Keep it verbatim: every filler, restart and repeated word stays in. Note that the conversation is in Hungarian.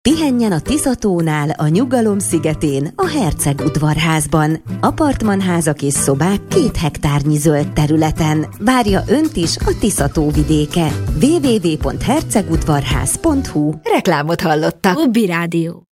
Pihenjen a Tiszatónál, a Nyugalom szigetén, a Herceg udvarházban. Apartmanházak és szobák két hektárnyi zöld területen. Várja önt is a Tiszató vidéke. double-u double-u double-u pont hercegudvarház pont hu. Reklámot hallottak. Ubi Rádió.